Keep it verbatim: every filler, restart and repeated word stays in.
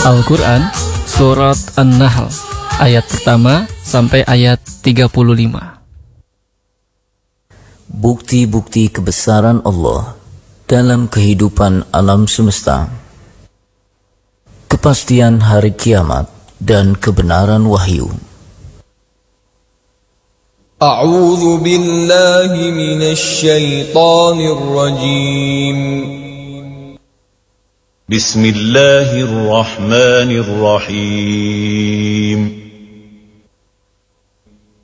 Al-Quran Surat An-Nahl ayat pertama sampai ayat tiga puluh lima. Bukti-bukti kebesaran Allah dalam kehidupan alam semesta, kepastian hari kiamat dan kebenaran wahyu. A'udzu billahi minasy syaithanir rajim. Bismillahirrahmanirrahim.